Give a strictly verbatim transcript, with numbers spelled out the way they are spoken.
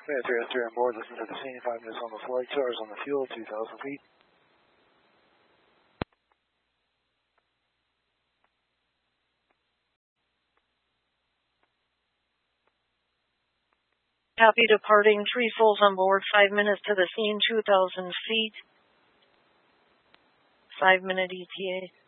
Yeah, three S three on board, listen to the scene, five minutes on the flight, two hours on the fuel, two thousand feet. Copy departing, three souls on board, five minutes to the scene, two thousand feet. Five minute E T A.